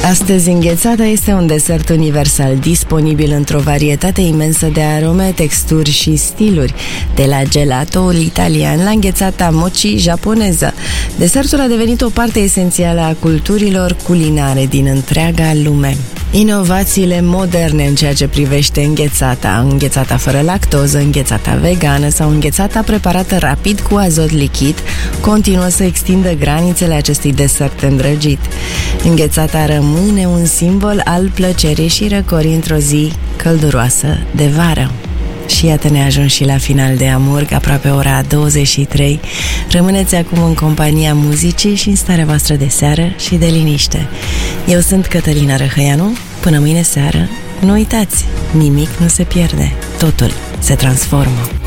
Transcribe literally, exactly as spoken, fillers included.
Astăzi, înghețata este un desert universal, disponibil într-o varietate imensă de arome, texturi și stiluri, de la gelatoul italian la înghețata mochi japoneză. Desertul a devenit o parte esențială a culturilor culinare din întreaga lume. Inovațiile moderne în ceea ce privește înghețata, înghețata fără lactoză, înghețata vegană sau înghețata preparată rapid cu azot lichid, continuă să extindă granițele acestui desert îndrăgit. Înghețata rămâne un simbol al plăcerii și răcorii într-o zi călduroasă de vară. Și iată, ne ajung și la final de Amurg, aproape ora douăzeci și trei. Rămâneți acum în compania muzicii și în starea voastră de seară și de liniște. Eu sunt Cătălina Răhăianu. Până mâine seară, nu uitați, nimic nu se pierde, totul se transformă.